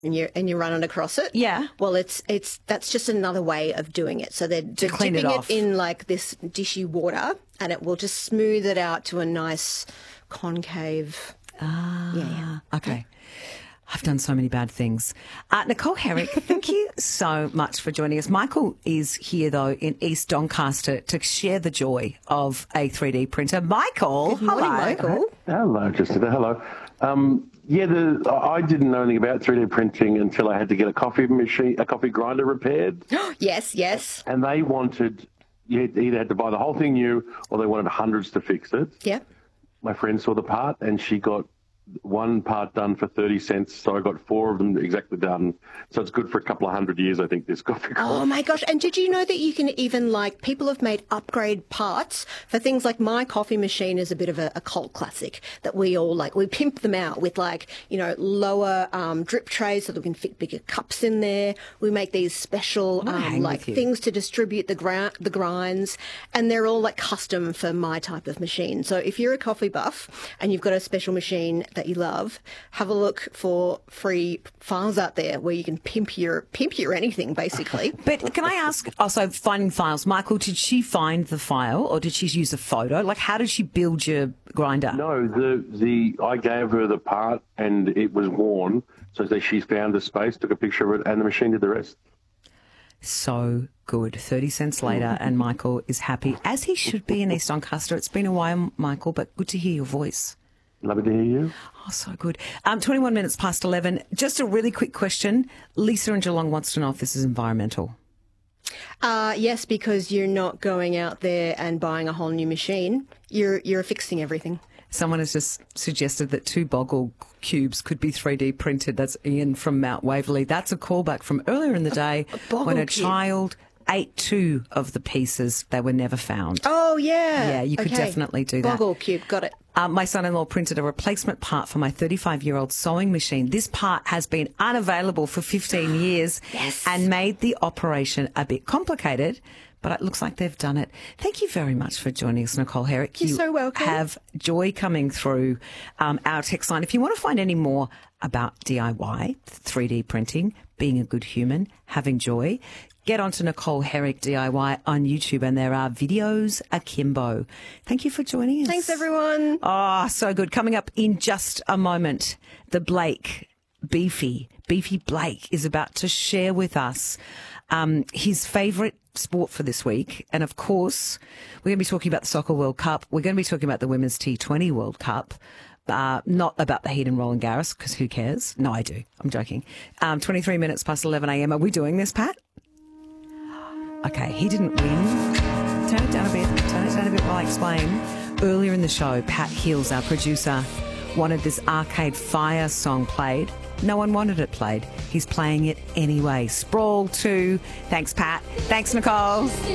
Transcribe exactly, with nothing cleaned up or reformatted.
and you and you run it across it. Yeah. Well, it's it's that's just another way of doing it. So they're, they're clean it dipping it, off. in like this dishy water, and it will just smooth it out to a nice concave. Ah, Yeah, yeah. okay. I've done so many bad things. Uh, Nicole Herrick, thank you so much for joining us. Michael is here, though, in East Doncaster to share the joy of a three D printer. Michael, Good morning, hello. Michael. Hello, Jessica. Hello. Um, yeah, the, I didn't know anything about three D printing until I had to get a coffee machine, a coffee grinder repaired. Yes, yes. And they wanted, you either had to buy the whole thing new or they wanted hundreds to fix it. Yeah. My friend saw the part and she got one part done for thirty cents, so I got four of them exactly done. So it's good for a couple of hundred years, I think, this coffee. Oh, my gosh. And did you know that you can even, like, people have made upgrade parts for things like my coffee machine is a bit of a, a cult classic that we all, like, we pimp them out with, like, you know, lower um, drip trays so that we can fit bigger cups in there. We make these special, wanna hang um, like, with you. things to distribute the, gra- the grinds, and they're all, like, custom for my type of machine. So if you're a coffee buff and you've got a special machine that you love, have a look for free files out there where you can pimp your pimp your anything, basically. But can I ask, also finding files, Michael, did she find the file or did she use a photo? Like, how did she build your grinder? No, the the I gave her the part and it was worn, so that she found the space, took a picture of it, and the machine did the rest. So good. thirty cents later, and Michael is happy, as he should be in East Doncaster. It's been a while, Michael, but good to hear your voice. Lovely to hear you. Oh, so good. Um, twenty-one minutes past eleven. Just a really quick question. Lisa in Geelong wants to know if this is environmental. Uh, yes, because you're not going out there and buying a whole new machine. You're you're fixing everything. Someone has just suggested that two Boggle cubes could be three D printed. That's Ian from Mount Waverley. That's a callback from earlier in the day Boggle when a cube. child ate two of the pieces. They were never found. Oh, yeah. Yeah, you could Okay. definitely do that. Boggle cube, got it. Uh, my son-in-law printed a replacement part for my thirty-five-year-old sewing machine. This part has been unavailable for fifteen years Yes. and made the operation a bit complicated, but it looks like they've done it. Thank you very much for joining us, Nicole Herrick. You're you so welcome. have joy coming through um, our text line. If you want to find any more about D I Y, three D printing, being a good human, having joy, get onto Nicole Herrick D I Y on YouTube, and there are videos akimbo. Thank you for joining us. Thanks, everyone. Oh, so good. Coming up in just a moment, the Blake, Beefy, Beefy Blake is about to share with us um, his favourite sport for this week. And of course, we're going to be talking about the Soccer World Cup. We're going to be talking about the Women's T twenty World Cup. Uh, not about the heat and Roland Garros, because who cares? No, I do. I'm joking. Um, twenty-three minutes past eleven a.m. Are we doing this, Pat? Okay, he didn't win. Turn it down a bit. Turn it down a bit while I explain. Earlier in the show, Pat Hills, our producer, wanted this Arcade Fire song played. No one wanted it played. He's playing it anyway. Sprawl two. Thanks, Pat. Thanks, Nicole.